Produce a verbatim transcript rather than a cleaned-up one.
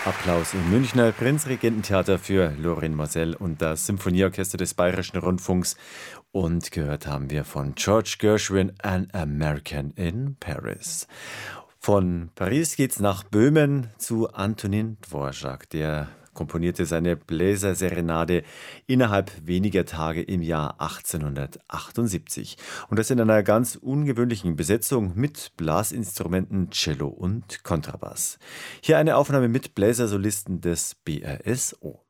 Applaus im Münchner Prinzregententheater für Lorin Maazel und das Symphonieorchester des Bayerischen Rundfunks. Und gehört haben wir von George Gershwin An American in Paris. Von Paris geht's nach Böhmen zu Antonin Dvorak. Der komponierte seine Bläserserenade innerhalb weniger Tage im Jahr achtzehnhundertachtundsiebzig. Und das in einer ganz ungewöhnlichen Besetzung mit Blasinstrumenten, Cello und Kontrabass. Hier eine Aufnahme mit Bläsersolisten des B R S O.